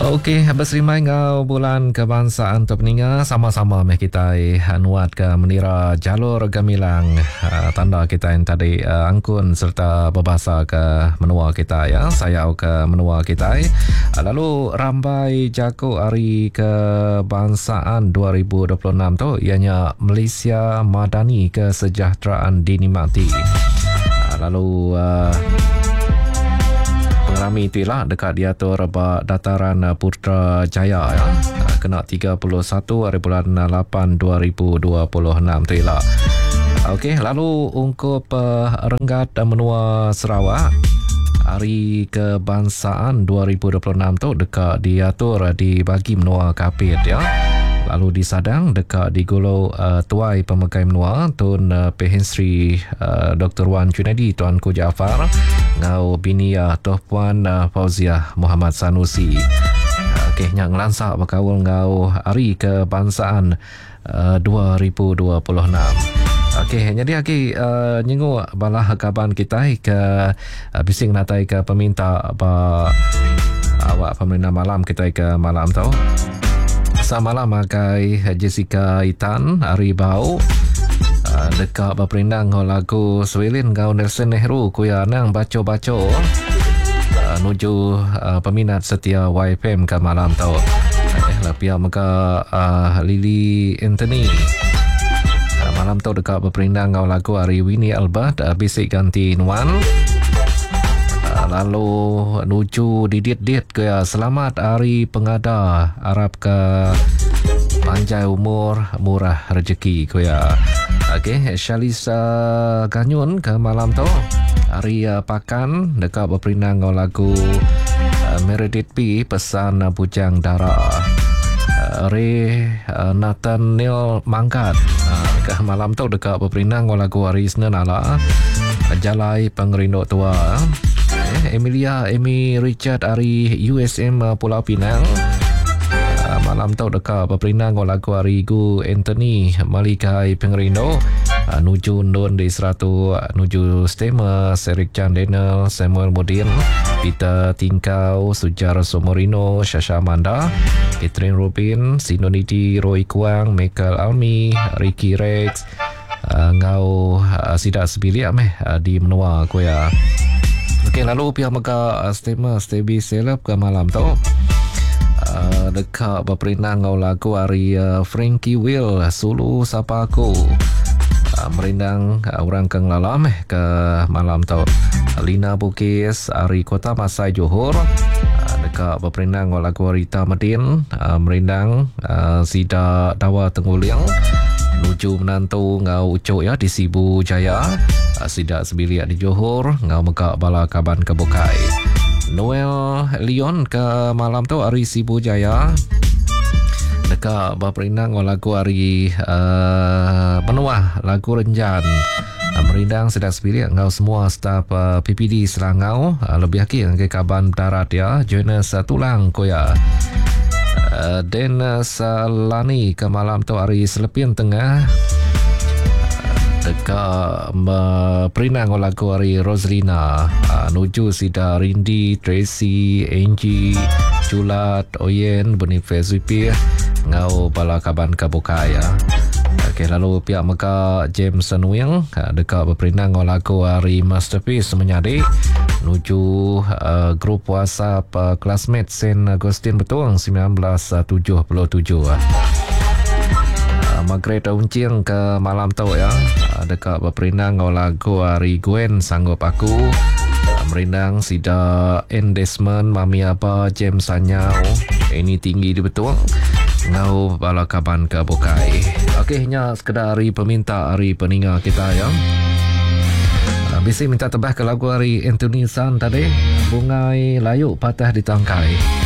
Okey, berserimai ngau bulan kebangsaan tu peninga sama-sama meh kita nuat ke menira jalur gemilang tanda kita yang tadi angkun serta berbahasa ke menua kita ya. Saya ke menua kita. Lalu rambai jago hari kebangsaan 2026 tu ianya Malaysia Madani Kesejahteraan dinikmati. Lalu Rami itulah dekat diatur dataran Putrajaya ya. Kena 31 hari bulan 8 2026 tu lah. Okey, lalu ungkup Renggat menua Sarawak Hari Kebangsaan 2026 tu dekat diatur dibagi menua Kapit ya. Lalu di Sadang dekat di Golo Tuai Pemakai Menua Tun Pehensri Dr. Wan Junaidi Tuanku Jaafar ngau bini Tuan Puan Fauziah Muhammad Sanusi. Okey, yang lansak berkawal ngau Hari Kebangsaan 2026. Okey, jadi nyenguk balah kaban kita ke bising natai ke peminta awak pemerintah malam kita ke malam tau. Samalam makai Jessica Itan Ari Bau dekat berperindang lagu Swelin ngau Nelson Nehru kuya nang baco-baco nuju peminat setia YFM ke malam tau. Pihak maka Lily Anthony malam tu dekat berperindang ngau lagu Ari Winnie Albert bisik ganti nuan. Lalu nuju didit-dit ke selamat hari pengada Arab ke panjang umur murah rezeki ke ya. Okey, Shalisa Ganyun ke malam tu hari pakan dekat berperindang ngau lagu Meredith P pesan bujang darah. Ray Nathaniel Mangkat ke malam tu dekat berperindang ngau lagu hari Isnin ala Jalai Pengerindok Tua. Amy Richard Ari USM Pulau Pinang malam tu dekat berperindang ngau lagu hari Gu Anthony Malikai Pengerindo nuju Ndon di Seratu nuju Stema Serik Chan Daniel Samuel Modin Peter Tingkau Sujar Somorino Shasha Manda Catherine Robin Sinoniti Roy Kuang Michael Almi Ricky Rex ngau sidak sebilik di menua kuya. Okey, lalu pihak mega Stema Stebi Seleb ke malam tu dekat berperindang ngau lagu hari Frankie Will Sulu Sapa Aku merindang orang keng lalam ke malam tu. Lina Bukis hari Kota Masai Johor dekat berperindang ngau lagu Rita Medin merindang Sida Dawa Tenguliang nuju menantu ngau ucuk ya di Sibu Jaya. Sidak sebilik di Johor ngau megak bala kaban kebukai. Noel Leon ke malam tu hari Sibu Jaya dekat berperindang lagu hari Benuah lagu Renjan merindang sidak sebilik ngau semua staf PPD Selangau lebih lagi ke kaban darat ya Jonas Tulang koya. Dennis Lani ke malam tu hari Selepin Tengah dekat perinang lagu hari Roslina nuju Sida Rindi Tracy Angie Julat Oyen Boniface Wipir ngau bala kaban kabukaya. Okey, lalu pihak meka James Nuing dekat berperinang lagu hari Masterpiece menyadik nuju grup WhatsApp classmate Saint Agustin Betung 1977. Margaret Uncing ke malam tu ya dekat berperinang lagu hari Gwen Sanggup Aku merindang Sida Endesman Mami Apa James Sanyau ini tinggi di Betung ngau bala kaban ke bukai. Okey, hanya sekedar hari peminta hari peninga kita ya. Bisi minta tebah ke lagu hari Anthony San tadi Bungai Layu Patah di Tangkai.